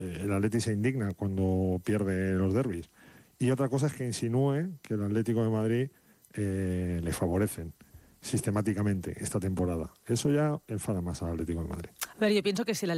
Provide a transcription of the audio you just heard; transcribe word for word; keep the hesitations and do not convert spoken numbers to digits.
el Atleti se indigna cuando pierde los derbis. Y otra cosa es que insinúe que el Atlético de Madrid eh, le favorecen sistemáticamente esta temporada. Eso ya enfada más al Atlético de Madrid. A ver, yo pienso que si el